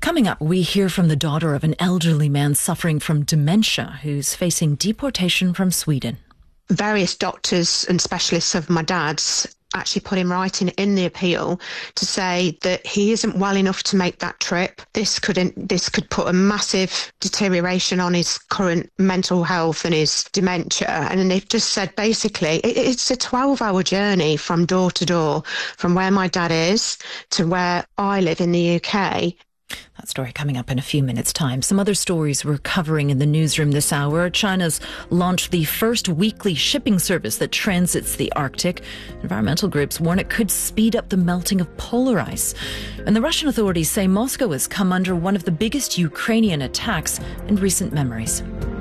Coming up, we hear from the daughter of an elderly man suffering from dementia who's facing deportation from Sweden. Various doctors and specialists of my dad's actually put in writing in the appeal to say that he isn't well enough to make that trip. This could put a massive deterioration on his current mental health and his dementia. And they've just said basically it's a 12-hour journey from door to door, from where my dad is to where I live in the UK. That story coming up in a few minutes' time. Some other stories we're covering in the newsroom this hour. China's launched the first weekly shipping service that transits the Arctic. Environmental groups warn it could speed up the melting of polar ice. And the Russian authorities say Moscow has come under one of the biggest Ukrainian attacks in recent memories.